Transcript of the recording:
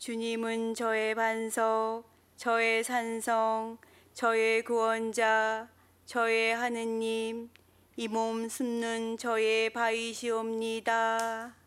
주님은 저의 반석, 저의 산성, 저의 구원자, 저의 하느님, 이 몸 숨는 저의 바위시옵니다.